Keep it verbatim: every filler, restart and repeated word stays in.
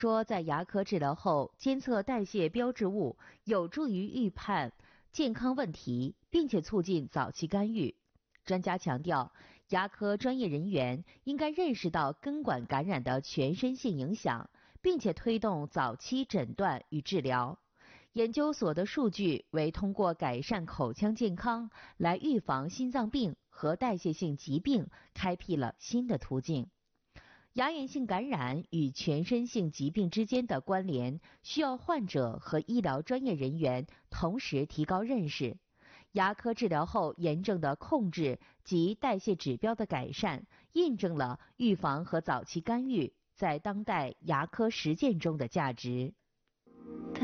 说在牙科治疗后监测代谢标志物，有助于预判健康问题，并且促进早期干预。专家强调，牙科专业人员应该认识到根管感染的全身性影响，并且推动早期诊断与治疗。研究所的数据为通过改善口腔健康来预防心脏病和代谢性疾病开辟了新的途径。牙炎性感染与全身性疾病之间的关联，需要患者和医疗专业人员同时提高认识。牙科治疗后炎症的控制及代谢指标的改善，印证了预防和早期干预在当代牙科实践中的价值。